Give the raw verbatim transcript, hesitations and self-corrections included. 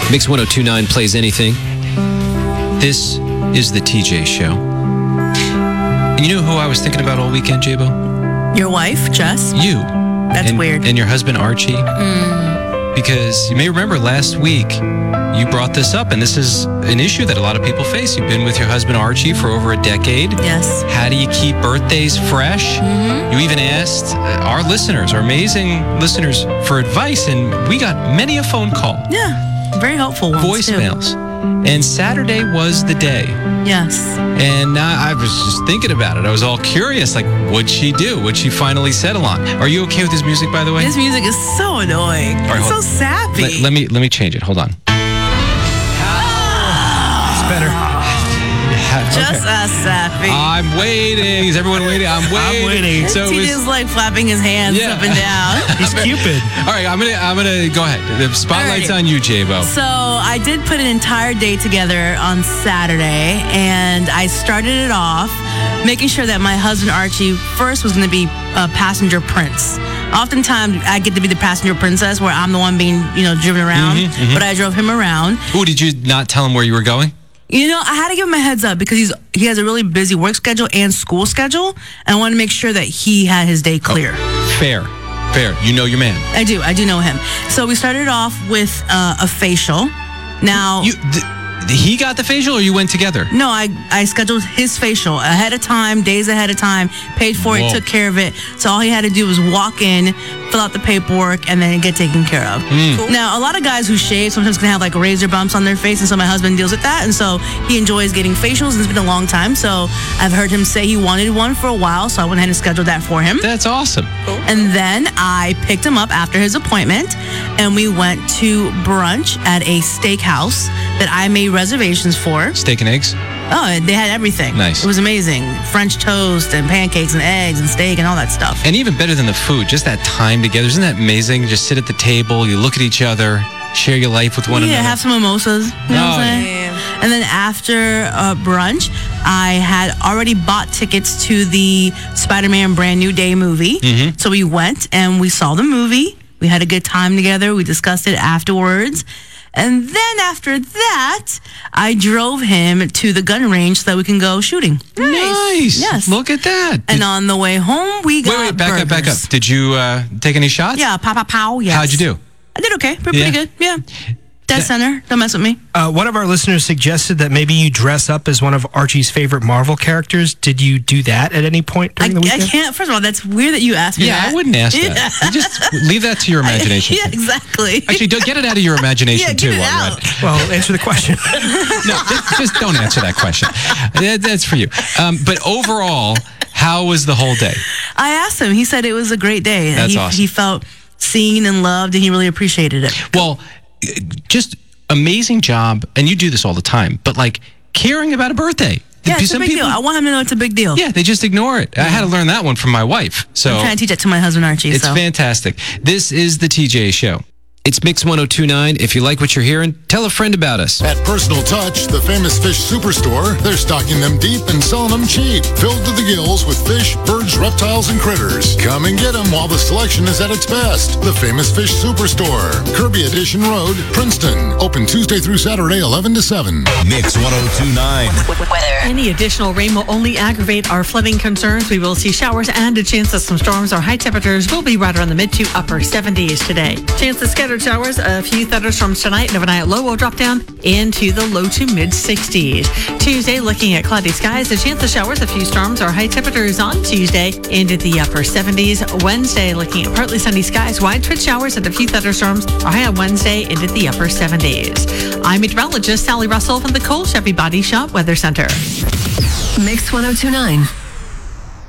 Mix one oh two point nine plays anything. This is the T J Show. And you know who I was thinking about all weekend, J-Bo? Your wife, Jess? You. That's and, weird. And your husband, Archie. Mm. Because you may remember last week, you brought this up, and this is an issue that a lot of people face. You've been with your husband, Archie, for over a decade. Yes. How do you keep birthdays fresh? Mm-hmm. You even asked our listeners, our amazing listeners, for advice, and we got many a phone call. Yeah, very helpful ones, Voicemails. too. And Saturday was the day. Yes. And uh, I was just thinking about it. I was all curious, like, what'd she do? What'd she finally settle on? Are you okay with his music, by the way? His music is so annoying. All right, it's so hold- sappy. Let, let me let me change it. Hold on. It's better. Just Okay. as sappy. I'm waiting. Is everyone waiting? I'm waiting. I'm waiting. So it T was- J's like flapping his hands Yeah. up and down. He's Cupid. all right, I'm gonna I'm gonna go ahead. The spotlight's Alrighty. on you, J-Bo. So I did put an entire day together on Saturday, and I started it off making sure that my husband Archie first was going to be a passenger prince. Oftentimes I get to be the passenger princess where I'm the one being, you know, driven around, Mhm, mhm. but I drove him around. Ooh, did you not tell him where you were going? You know, I had to give him a heads up because he's he has a really busy work schedule and school schedule, and I wanted to make sure that he had his day clear. Fair, fair. You know your man. I do, I do know him. So we started off with uh, a facial. Now, You th- he got the facial, or you went together? no, I I scheduled his facial ahead of time, days ahead of time, paid for Whoa. it, took care of it. So all he had to do was walk in, fill out the paperwork, and then get taken care of. Mm. Now, a lot of guys who shave sometimes can have like razor bumps on their face, and so my husband deals with that, and so he enjoys getting facials, and it's been a long time. So I've heard him say he wanted one for a while, so I went ahead and scheduled that for him. That's awesome. And then I picked him up after his appointment, and we went to brunch at a steakhouse that I made reservations for. Steak and eggs. Oh, they had everything. Nice. It was amazing. French toast and pancakes and eggs and steak and all that stuff. And even better than the food, just that time together. Isn't that amazing? Just sit at the table, you look at each other, share your life with one yeah, another. have some mimosas. You know Oh, what I'm saying? And then after uh, brunch, I had already bought tickets to the Spider-Man Brand New Day movie. Mhm. So we went and we saw the movie. We had a good time together. We discussed it afterwards. And then after that, I drove him to the gun range so that we can go shooting. Nice. Yes. Look at that. And Did- on the way home, we got wait, wait, back up, back up. burgers. Did you uh, take any shots? Yeah, pow, pow, pow, yes. How'd you do? I did okay. Pretty, Yeah? pretty good. Yeah. Dead center. Don't mess with me. Uh, one of our listeners suggested that maybe you dress up as one of Archie's favorite Marvel characters. Did you do that at any point I, during the I weekend? can't. First of all, that's weird that you asked me Yeah, that. I wouldn't ask Yeah. that. You just leave that to your imagination. yeah, exactly. Actually, don't get it out of your imagination yeah, too. get it while you're out. at it. Well, answer the question. No, just, just don't answer that question. That, that's for you. Um, but overall, how was the whole day? I asked him. He said it was a great day. That's he, awesome. He felt seen and loved, and he really appreciated it. Well, just amazing job, and you do this all the time, but like caring about a birthday. Yeah, it's a Some big people- deal. I want him to know it's a big deal. Yeah, they just ignore it. I had to learn that one from my wife. So I'm trying to teach it to my husband, Archie. it's so. fantastic. This is the T J Show. It's Mix one oh two point nine. If you like what you're hearing, tell a friend about us. At Personal Touch, the famous fish superstore, they're stocking them deep and selling them cheap. Filled to the gills with fish, birds, reptiles, and critters. Come and get them while the selection is at its best. The famous fish superstore, Kirby Edition Road, Princeton. Open Tuesday through Saturday, eleven to seven. Mix one oh two point nine. Any additional rain will only aggravate our flooding concerns. We will see showers and a chance of some storms. Our high temperatures will be right around the mid to upper seventies today. Chance of scattered showers, a few thunderstorms tonight. And overnight low will drop down into the low to mid sixties. Tuesday, looking at cloudy skies, a chance of showers, a few storms. Our high temperatures on Tuesday into the upper seventies. Wednesday, looking at partly sunny skies, widespread showers and a few thunderstorms. Our high on Wednesday into the upper seventies. I'm meteorologist Sally Russell from the Cole Chevy Body Shop Weather Center. Mix one oh two point nine.